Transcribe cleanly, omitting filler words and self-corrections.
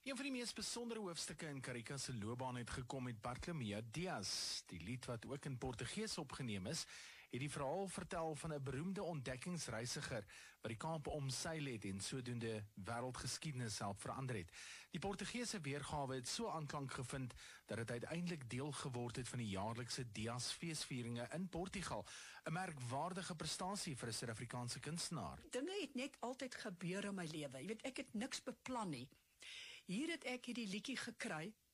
Een van die mees besondere hoofstukke in Carica se loopbaan het gekom met Bartolomeu Dias. Die lied wat ook in Portugees opgeneem is, het die verhaal vertel van 'n beroemde ontdekkingsreisiger wat die Kaap omseil het en sodoende wêreldgeskiedenis help verander het. Die Portugese weergawe het so aanklank gevind dat dit uiteindelik deel geword het van die jaarlikse Dias feesvieringe in Portugal. 'n Merkwaardige prestasie vir 'n Suid-Afrikaanse kunstenaar. Dinge het net altyd gebeur in my lewe. Jy weet, ek het niks beplan nie. Hier het ek hierdie liedjie gekry